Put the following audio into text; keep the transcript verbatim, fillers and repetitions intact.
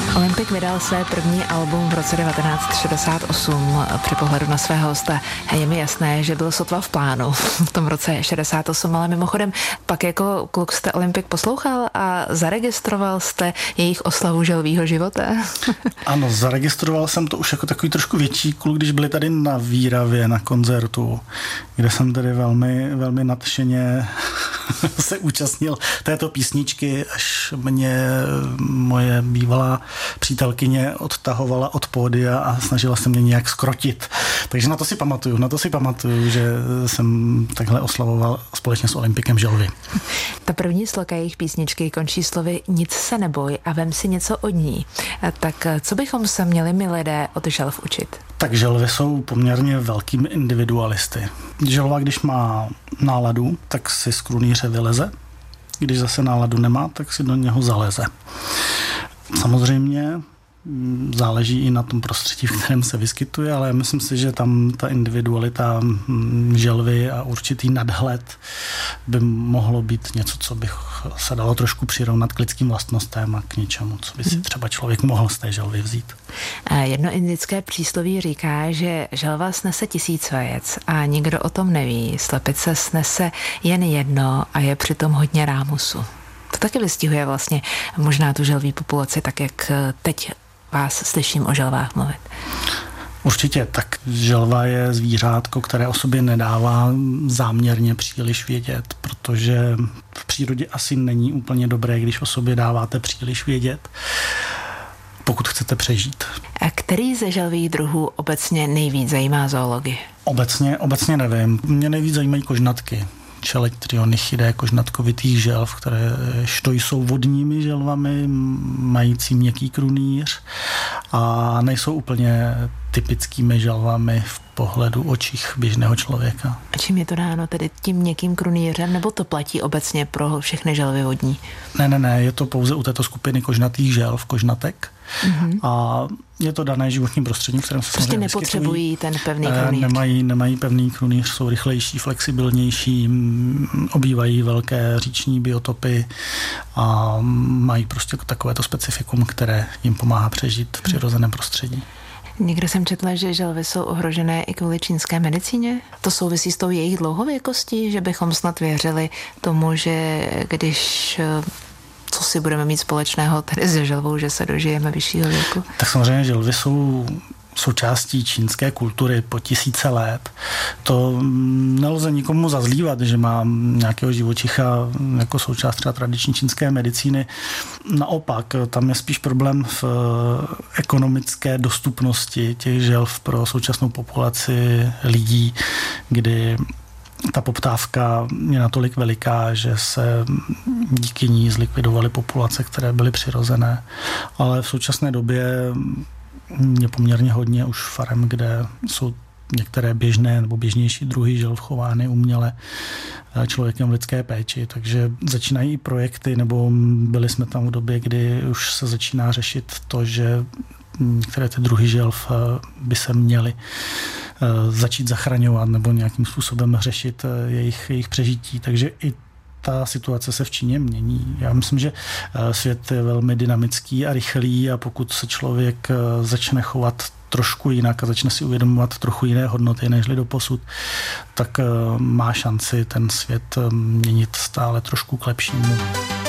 Olympik vydal své první album v roce devatenáct šedesát osm. Při pohledu na svého hosta je mi jasné, že byl sotva v plánu v tom roce šedesát osm, ale mimochodem pak jako kluk jste Olympik poslouchal a zaregistroval jste jejich oslavu želvýho života? Ano, zaregistroval jsem to už jako takový trošku větší kluk, když byli tady na Výravě na koncertu, kde jsem tedy velmi, velmi nadšeně se účastnil této písničky, až mě moje bývalá přítelkyně odtahovala od pódia a snažila se mě nějak skrotit. Takže na to si pamatuju, na to si pamatuju, že jsem takhle oslavoval společně s Olympikem želvy. Ta první sloka jejich písničky končí slovy nic se neboj a vem si něco od ní. Tak co bychom se měli my lidé od želv učit? Tak želvy jsou poměrně velkými individualisty. Želva, když má náladu, tak si z krunýře vyleze. Když zase náladu nemá, tak si do něho zaleze. Samozřejmě záleží i na tom prostředí, v kterém se vyskytuje, ale myslím si, že tam ta individualita želvy a určitý nadhled by mohlo být něco, co bych se dalo trošku přirovnat k lidským vlastnostem a k něčemu, co by si třeba člověk mohl z té želvy vzít. Jedno indické přísloví říká, že želva snese tisíc vajec a nikdo o tom neví. Slepice snese jen jedno a je přitom hodně rámusu. To taky vystihuje vlastně možná tu želví populaci, tak jak teď vás slyším o želvách mluvit. Určitě, tak želva je zvířátko, které o sobě nedává záměrně příliš vědět, protože v přírodě asi není úplně dobré, když o sobě dáváte příliš vědět, pokud chcete přežít. A který ze želvých druhů obecně nejvíc zajímá zoologii? Obecně, obecně nevím. Mě nejvíc zajímají kožnatky. Čeletrionychidé kožnatkovitých želv, které to jsou vodními želvami, mající měkký krunýř a nejsou úplně typickými želvami v pohledu očích běžného člověka. A čím je to dáno, tedy tím měkkým krunýřem, nebo to platí obecně pro všechny želvy vodní? Ne, ne, ne, je to pouze u této skupiny kožnatých želv, kožnatek. Mm-hmm. A je to dané životním prostředím, v kterém se prostě nepotřebují ten pevný krunýř. Nemají, nemají pevný krunýř, jsou rychlejší, flexibilnější, obývají velké říční biotopy a mají prostě takovéto specifikum, které jim pomáhá přežít v přirozeném prostředí. Někde jsem četla, že želvy jsou ohrožené i kvůli čínské medicíně. To souvisí s tou jejich dlouhověkostí, že bychom snad věřili tomu, že když co si budeme mít společného tady se želvou, že se dožijeme vyššího věku. Tak samozřejmě želvy jsou součástí čínské kultury po tisíce let. To nelze nikomu zazlívat, že má nějakého živočicha jako součást třeba tradiční čínské medicíny. Naopak, tam je spíš problém v ekonomické dostupnosti těch želv pro současnou populaci lidí, kdy ta poptávka je natolik veliká, že se díky ní zlikvidovaly populace, které byly přirozené. Ale v současné době je poměrně hodně už farem, kde jsou některé běžné nebo běžnější druhy želv chovány uměle člověkem v lidské péči, takže začínají i projekty, nebo byli jsme tam v době, kdy už se začíná řešit to, že některé ty druhy želv by se měly začít zachraňovat nebo nějakým způsobem řešit jejich, jejich přežití, takže i ta situace se v Číně mění. Já myslím, že svět je velmi dynamický a rychlý a pokud se člověk začne chovat trošku jinak a začne si uvědomovat trochu jiné hodnoty, nežli doposud, tak má šanci ten svět měnit stále trošku k lepšímu.